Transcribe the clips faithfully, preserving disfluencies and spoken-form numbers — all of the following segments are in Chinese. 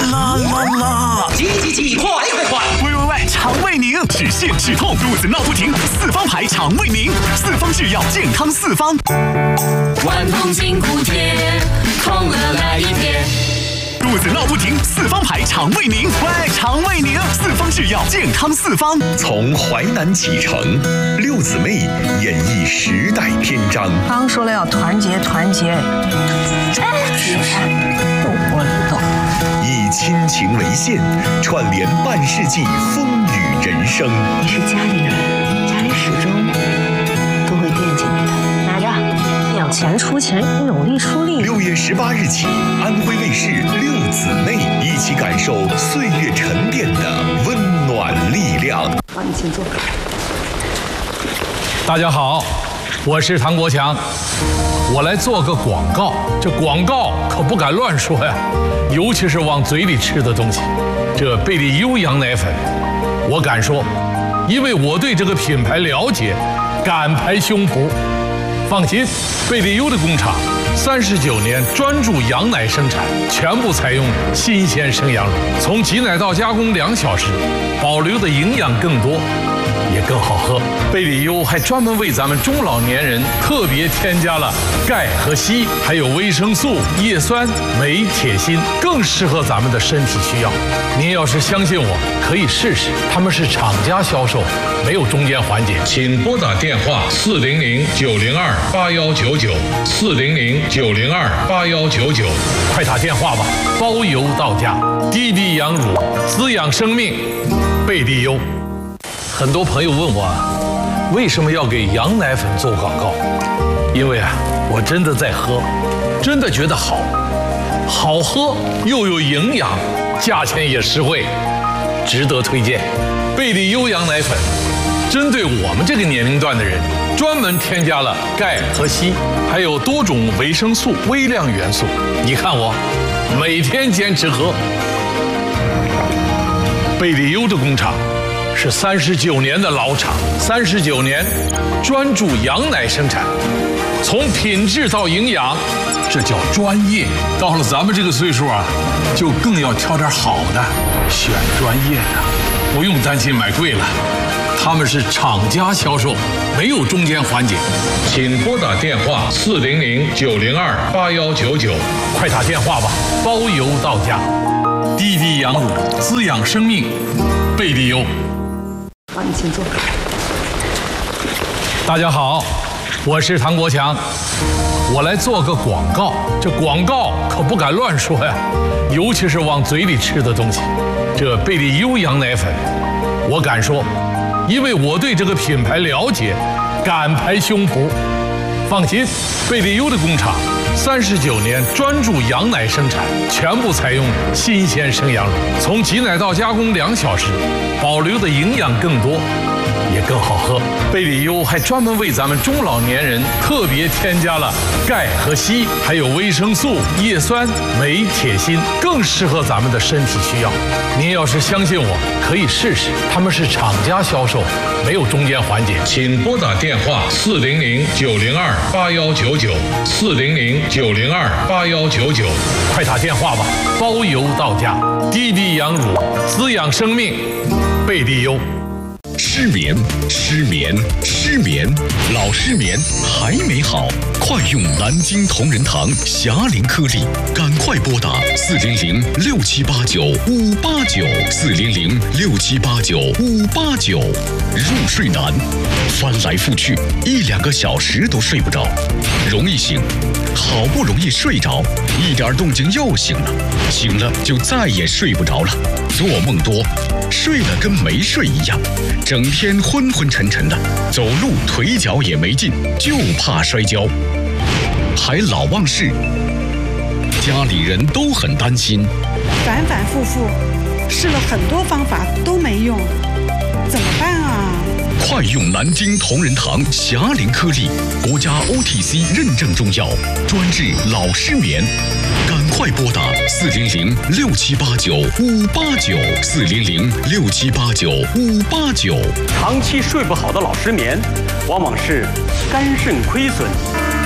啦啦啦！ 急急急，快快快！ 喂喂喂，肠胃宁，止泻止痛，肚子闹不停，四方牌肠胃宁，四方制药，健康四方。 万通筋骨贴，痛了来一贴。 肚子闹不停，四方牌肠胃宁，喂，肠胃宁，四方制药，健康四方。 从淮南启程，六姊妹演绎时代篇章。 刚刚说了要团结，团结，哎，我懂。 以亲情为线，串联半世纪风雨人生。 你是家里人，家里始终都会惦记你的。拿着，有钱出钱，努力出力。 六月十八日起，安徽卫视六姊妹一起感受岁月沉淀的温暖力量。 好，你请坐。 大家好，我是唐国强，我来做个广告。这广告可不敢乱说呀，尤其是往嘴里吃的东西。这贝利优羊奶粉，我敢说，因为我对这个品牌了解，敢拍胸脯。放心，贝利优的工厂三十九年专注羊奶生产，全部采用新鲜生羊乳，从挤奶到加工两小时，保留的营养更多，也更好喝。贝利优还专门为咱们中老年人特别添加了钙和硒，还有维生素、叶酸、镁、铁、锌，更适合咱们的身体需要。您要是相信我，可以试试，他们是厂家销售，没有中间环节。请拨打电话四零零九零二八幺九九四零零九零二八幺九九，快打电话吧，包邮到家。低低羊乳，滋养生命，贝利优。很多朋友问我，为什么要给羊奶粉做广告？因为啊，我真的在喝，真的觉得好，好喝又有营养，价钱也实惠，值得推荐。贝利优羊奶粉，针对我们这个年龄段的人，专门添加了钙和硒，还有多种维生素、微量元素。你看我，每天坚持喝。贝利优的工厂是三十九年的老厂，三十九年专注羊奶生产，从品质到营养，这叫专业。到了咱们这个岁数啊，就更要挑点好的，选专业的，不用担心买贵了。他们是厂家销售，没有中间环节。请拨打电话四零零九零二八幺九九，快打电话吧，包邮到家。低低羊乳，滋养生命，贝利优。 好，你请坐。 大家好，我是唐国强，我来做个广告。这广告可不敢乱说呀，尤其是往嘴里吃的东西。这贝利优羊奶粉，我敢说，因为我对这个品牌了解，敢拍胸脯。放心，贝利优的工厂三十九年专注羊奶生产，全部采用新鲜生羊乳，从挤奶到加工两小时，保留的营养更多，也更好喝。贝利优还专门为咱们中老年人特别添加了钙和硒，还有维生素、叶酸、镁、铁、锌，更适合咱们的身体需要。您要是相信我，可以试试，他们是厂家销售，没有中间环节。请拨打电话四零零九零二八幺九九四零零九零二八幺九九，快打电话吧，包邮到家。低低羊乳，滋养生命，贝利优。 失眠，失眠，失眠，老失眠还没好，快用南京同仁堂霞灵颗粒，赶快拨打四零零六七八九五八九四零零六七八九五八九。入睡难，翻来覆去一两个小时都睡不着，容易醒，好不容易睡着，一点动静又醒了，醒了就再也睡不着了，做梦多，睡了跟没睡一样，整天昏昏沉沉的，走路腿脚也没劲，就怕摔跤，还老忘事，家里人都很担心， 反反复复试了很多方法都没用，怎么办啊？ 快用南京同仁堂霞灵颗粒，国家 O T C 认证中药，专治老失眠。赶快拨打四零零六七八九五八九四零零六七八九五八九。 长期睡不好的老失眠，往往是肝肾亏损、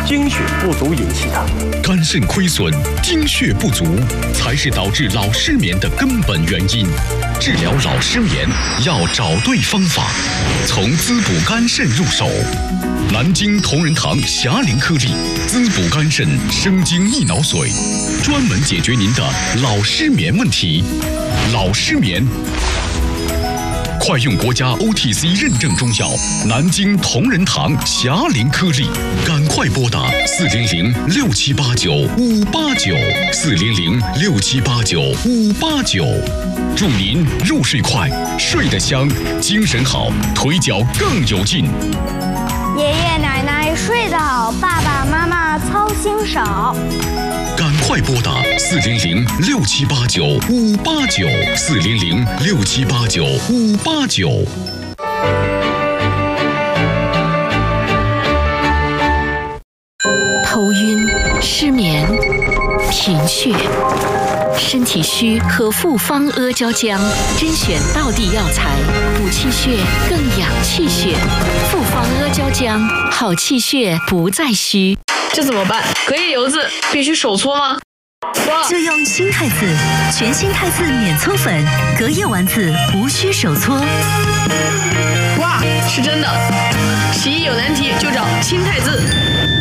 精血不足引起的。 肝肾亏损、精血不足才是导致老失眠的根本原因。治疗老失眠要找对方法，从滋补肝肾入手。南京同仁堂霞灵颗粒滋补肝肾生津益脑髓，专门解决您的老失眠问题。老失眠，快用国家 O T C 认证中药南京同仁堂霞灵颗粒，赶快拨打四零零六七八九五八九四零零六七八九五八九，祝您入睡快，睡得香，精神好，腿脚更有劲。 爷爷奶奶睡得好，爸爸妈妈操心少。 赶快拨打四零零六七八九五八九四零零六七八九五八九。 头晕、失眠、贫血、身体虚，喝复方阿胶浆，甄选道地药材，补气血，更养气血。复方阿胶浆，好气血不再虚。 这怎么办？隔夜油渍必须手搓吗？ 就用新太子，全新太子免搓粉，隔夜丸子无需手搓。 哇，是真的！洗衣有难题就找新太子。